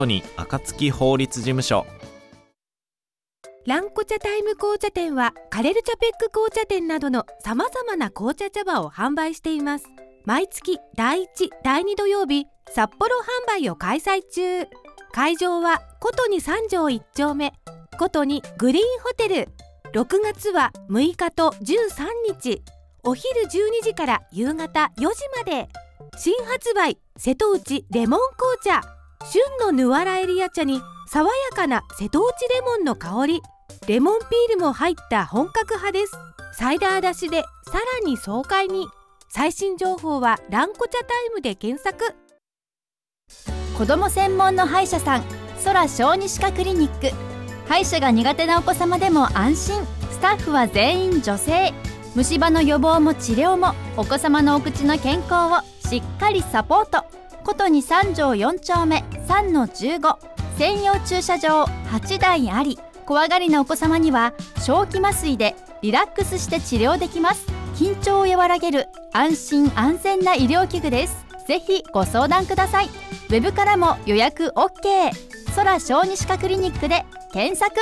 に暁法律事務所。 ランコ茶タイム紅茶店はカレルチャペック紅茶店などのさまざまな紅茶茶葉を販売しています。毎月第1、第2土曜日、札幌販売を開催中。会場はことに三条1丁目、ことにグリーンホテル。6月は6日と13日、お昼12時から夕方4時まで。新発売瀬戸内レモン紅茶。旬のヌアラエリア茶に爽やかな瀬戸内レモンの香り、レモンピールも入った本格派です。サイダー出しでさらに爽快に。最新情報はランコ茶タイムで検索。 子ども専門の歯医者さん、空小児歯科クリニック。歯医者が苦手なお子様でも安心。スタッフは全員女性。虫歯の予防も治療もお子様のお口の健康をしっかりサポート。ことに三条4丁目 3-15、 専用駐車場8台あり、怖がりなお子様には小気麻酔でリラックスして治療できます。緊張を和らげる安心安全な医療器具です。ぜひご相談ください。ウェブからも予約 OK。 空小児歯科クリニックで検索。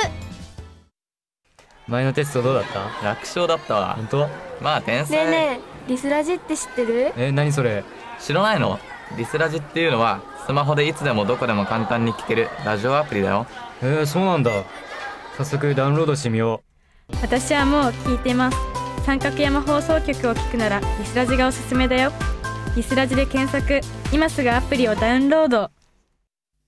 前のテストどうだった？ 楽勝だったわ。 本当？ まあ天才。 ねえねえ、リスラジって知ってる？ 何それ？ 知らないの？リスラジっていうのはスマホでいつでもどこでも簡単に聞けるラジオアプリだよ。 そうなんだ。早速ダウンロードしてみよう。私はもう聞いてます。三角山放送局を聞くならリスラジがおすすめだよ。リスラジで検索。今すぐアプリをダウンロード。